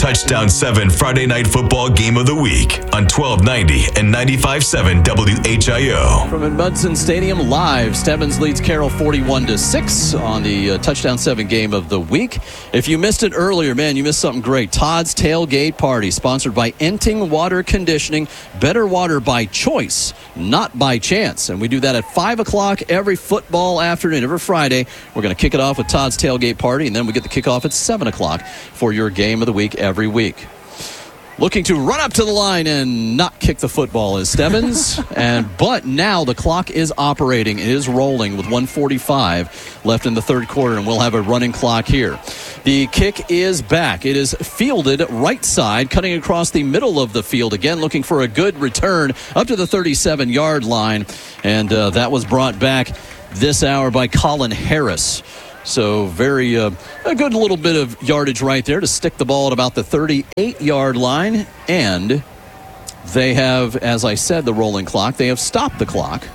Touchdown seven Friday Night Football Game of the Week on twelve ninety and ninety-five point seven W H I O. From Edmundson Stadium live, Stebbins leads Carroll forty-one to six on the uh, Touchdown seven Game of the Week. If you missed it earlier, man, you missed something great. Todd's Tailgate Party, sponsored by Enting Water Conditioning. Better water by choice, not by chance. And we do that at five o'clock every football afternoon, every Friday. We're going to kick it off with Todd's Tailgate Party, and then we get the kickoff at seven o'clock for your Game of the Week every week. Looking to run up to the line and not kick the football is Stebbins. and But now the clock is operating. It is rolling with one forty-five left in the third quarter, and we'll have a running clock here. The kick is back. It is fielded right side, cutting across the middle of the field. Again, looking for a good return up to the thirty-seven-yard line. And uh, that was brought back this hour by Colin Harris. So very uh, a good little bit of yardage right there to stick the ball at about the thirty-eight-yard line. And they have, as I said, the rolling clock. They have stopped the clock.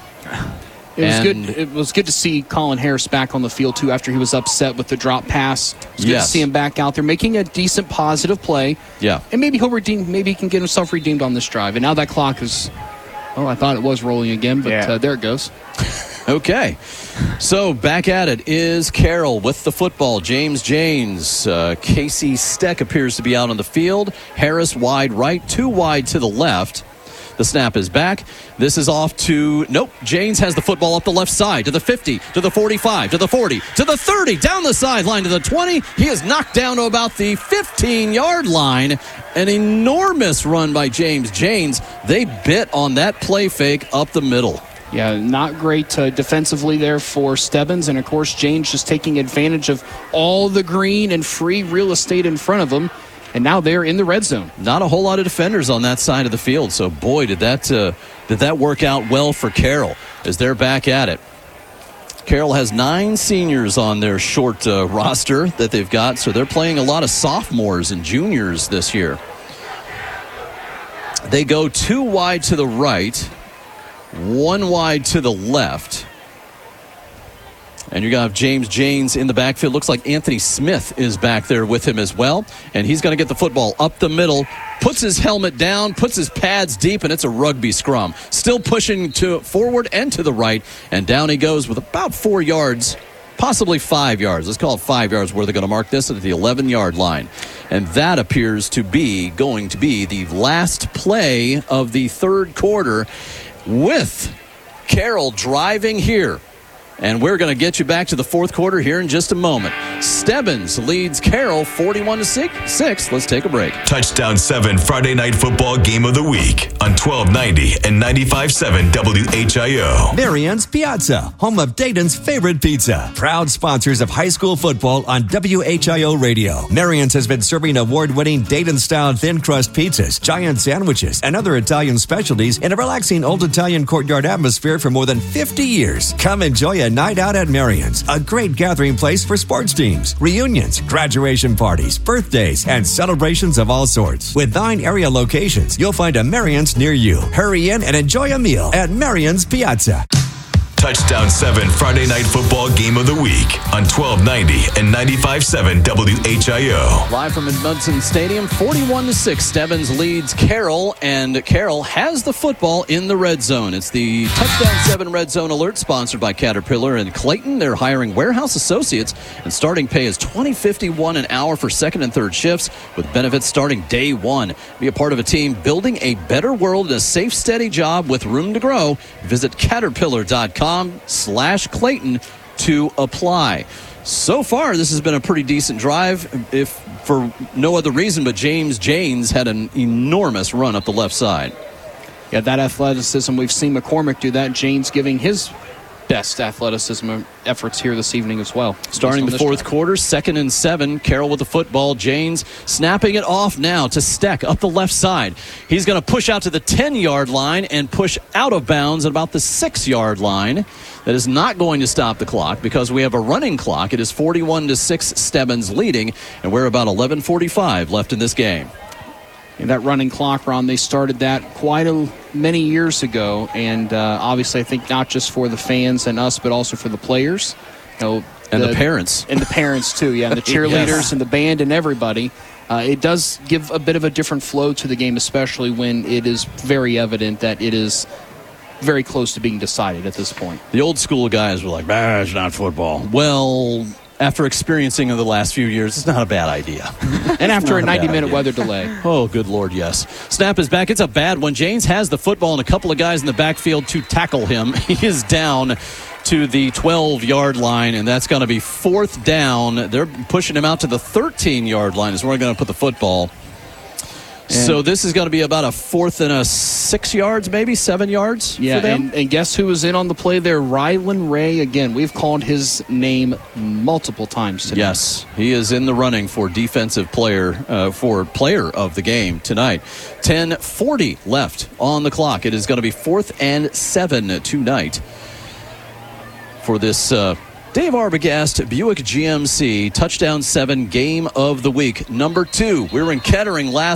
It was good. It was good to see Colin Harris back on the field too after he was upset with the drop pass. It's good Yes. to see him back out there making a decent positive play. Yeah. And maybe he'll redeem. Maybe he can get himself redeemed on this drive. And now that clock is. Oh, I thought it was rolling again, but Yeah. uh, there it goes. Okay, so back at it is Carroll with the football. James James, uh, Casey Steck appears to be out on the field. Harris wide right, two wide to the left. The snap is back. This is off to, nope, James has the football up the left side to the fifty, to the forty-five, to the forty, to the thirty, down the sideline to the twenty. He is knocked down to about the fifteen-yard line. An enormous run by James James. They bit on that play fake up the middle. Yeah, not great uh, defensively there for Stebbins. And, of course, James just taking advantage of all the green and free real estate in front of them. And now they're in the red zone. Not a whole lot of defenders on that side of the field. So, boy, did that uh, did that work out well for Carroll as they're back at it. Carroll has nine seniors on their short uh, roster that they've got. So they're playing a lot of sophomores and juniors this year. They go two wide to the right, one wide to the left. And you're going to have James James in the backfield. Looks like Anthony Smith is back there with him as well. And he's going to get the football up the middle, puts his helmet down, puts his pads deep, and it's a rugby scrum. Still pushing to forward and to the right. And down he goes with about four yards, possibly five yards. Let's call it five yards where they're going to mark this at the eleven-yard line. And that appears to be going to be the last play of the third quarter with Carroll driving here. And we're going to get you back to the fourth quarter here in just a moment. Stebbins leads Carroll forty-one to six. Let's take a break. Touchdown seven Friday Night Football Game of the Week on twelve ninety and ninety-five point seven W H I O. Marion's Piazza, home of Dayton's favorite pizza. Proud sponsors of high school football on W H I O Radio. Marion's has been serving award-winning Dayton-style thin crust pizzas, giant sandwiches, and other Italian specialties in a relaxing old Italian courtyard atmosphere for more than fifty years. Come enjoy a night out at Marion's, a great gathering place for sports teams, reunions, graduation parties, birthdays, and celebrations of all sorts. With nine area locations, you'll find a Marion's near you. Hurry in and enjoy a meal at Marion's Piazza. Touchdown seven Friday Night Football Game of the Week on twelve ninety and ninety-five point seven W H I O. Live from Edmundson Stadium, forty-one to six. Stebbins leads Carroll, and Carroll has the football in the red zone. It's the Touchdown seven Red Zone Alert, sponsored by Caterpillar and Clayton. They're hiring warehouse associates, and starting pay is twenty fifty-one an hour for second and third shifts, with benefits starting day one. Be a part of a team building a better world and a safe, steady job with room to grow. Visit caterpillar dot com slash Clayton to apply. So far, this has been a pretty decent drive, if for no other reason but James James had an enormous run up the left side. Yeah, that athleticism, we've seen McCormick do that. James giving his best athleticism efforts here this evening as well. Starting the fourth quarter, second and seven. Carroll with the football. James snapping it off now to Steck up the left side. He's going to push out to the ten-yard line and push out of bounds at about the six-yard line. That is not going to stop the clock because we have a running clock. It is forty-one to six, Stebbins leading, and we're about eleven forty-five left in this game. And that running clock, Ron, they started that quite a, many years ago. And uh, obviously, I think not just for the fans and us, but also for the players. You know, and the, the parents. And the parents, too, yeah. And the cheerleaders yes. and the band and everybody. Uh, it does give a bit of a different flow to the game, especially when it is very evident that it is very close to being decided at this point. The old school guys were like, bah, it's not football. Well, after experiencing in the last few years, it's not a bad idea. And after a ninety-minute weather delay. Oh, good Lord, yes. Snap is back. It's a bad one. James has the football and a couple of guys in the backfield to tackle him. He is down to the twelve-yard line, and that's going to be fourth down. They're pushing him out to the thirteen-yard line is where we're going to put the football. And so this is going to be about a fourth and a six yards, maybe seven yards yeah, for them. And, and guess who was in on the play there? Rylan Ray again. We've called his name multiple times today. Yes, he is in the running for defensive player, uh, for player of the game tonight. ten forty left on the clock. It is going to be fourth and seven tonight for this uh, Dave Arbogast Buick G M C Touchdown seven game of the week. Number two, we were in Kettering last